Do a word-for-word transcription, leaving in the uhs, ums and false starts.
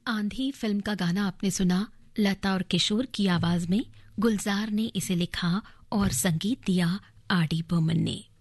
आंधी फिल्म का गाना आपने सुना लता और किशोर की आवाज में। गुलजार ने इसे लिखा और संगीत दिया आर डी बर्मन ने।